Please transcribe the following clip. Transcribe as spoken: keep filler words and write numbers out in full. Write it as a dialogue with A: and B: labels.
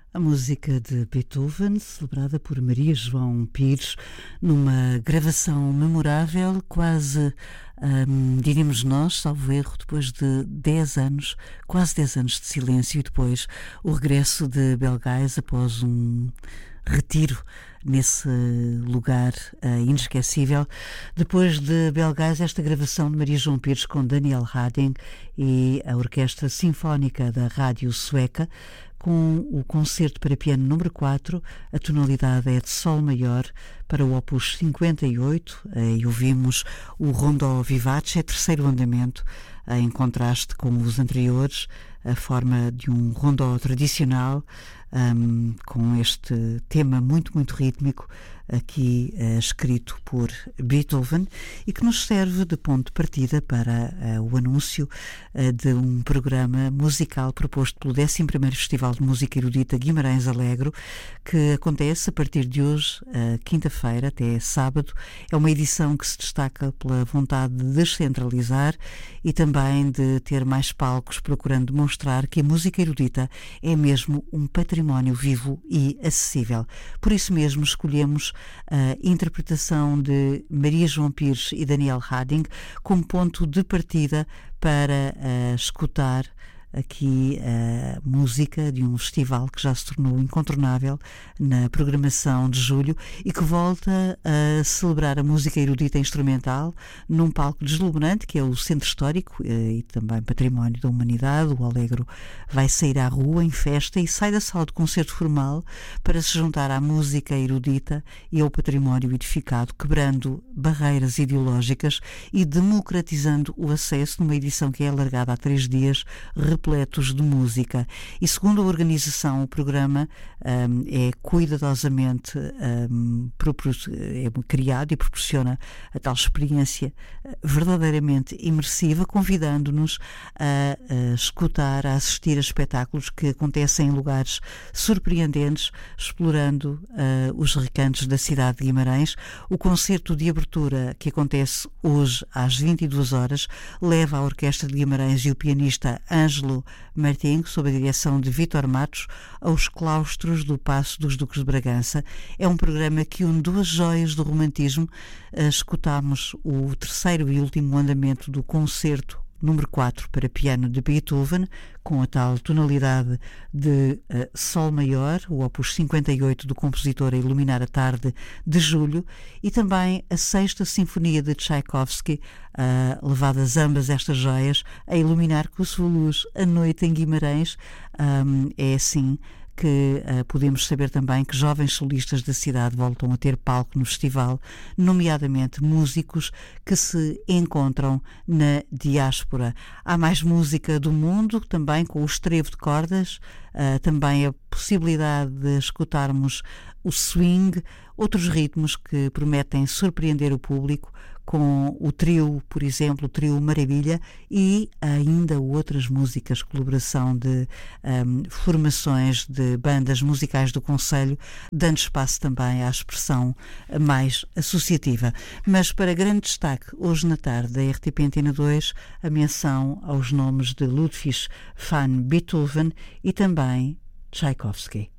A: A música de Beethoven, celebrada por Maria João Pires, numa gravação memorável, quase, hum, diríamos nós, salvo erro, depois de dez anos, quase dez anos de silêncio, e depois o regresso de Belgais após um retiro nesse lugar uh, inesquecível. Depois de Belgais, esta gravação de Maria João Pires com Daniel Harding e a Orquestra Sinfónica da Rádio Sueca, com o concerto para piano número quatro, a tonalidade é de Sol maior, para o opus cinquenta e oito, e ouvimos o Rondó Vivace, terceiro andamento, em contraste com os anteriores, a forma de um rondó tradicional, um, com este tema muito, muito rítmico, aqui uh, escrito por Beethoven, e que nos serve de ponto de partida para uh, o anúncio uh, de um programa musical proposto pelo décimo primeiro Festival de Música Erudita Guimarães Alegro, que acontece a partir de hoje, uh, quinta-feira, até sábado. É uma edição que se destaca pela vontade de descentralizar e também de ter mais palcos, procurando demonstrar que a música erudita é mesmo um património vivo e acessível. Por isso mesmo escolhemos a interpretação de Maria João Pires e Daniel Harding como ponto de partida para uh, escutar aqui a música de um festival que já se tornou incontornável na programação de julho e que volta a celebrar a música erudita instrumental num palco deslumbrante, que é o Centro Histórico e também Património da Humanidade. O Alegro vai sair à rua em festa e sai da sala de concerto formal para se juntar à música erudita e ao património edificado, quebrando barreiras ideológicas e democratizando o acesso numa edição que é alargada a três dias, repletos de música. E segundo a organização, o programa um, é cuidadosamente um, é criado e proporciona a tal experiência verdadeiramente imersiva, convidando-nos a, a escutar, a assistir a espetáculos que acontecem em lugares surpreendentes, explorando uh, os recantos da cidade de Guimarães. O concerto de abertura, que acontece hoje às vinte e duas horas, leva a Orquestra de Guimarães e o pianista Ângelo Martinho, sob a direção de Vítor Matos, aos claustros do Paço dos Duques de Bragança. É um programa que une duas joias do romantismo. Escutámos o terceiro e último andamento do concerto número quatro para piano de Beethoven, com a tal tonalidade de uh, Sol maior, o opus cinquenta e oito do compositor a iluminar a tarde de julho, e também a sexta sinfonia de Tchaikovsky, uh, levadas ambas estas joias a iluminar com a sua luz a noite em Guimarães. Um, é assim que uh, podemos saber também que jovens solistas da cidade voltam a ter palco no festival, nomeadamente músicos que se encontram na diáspora. Há mais música do mundo, também com o estrevo de cordas, uh, também a possibilidade de escutarmos o swing, outros ritmos que prometem surpreender o público, com o trio, por exemplo, o trio Maravilha, e ainda outras músicas, colaboração de um, formações de bandas musicais do Conselho, dando espaço também à expressão mais associativa. Mas para grande destaque, hoje na tarde da R T P Antena dois, a menção aos nomes de Ludwig van Beethoven e também Tchaikovsky.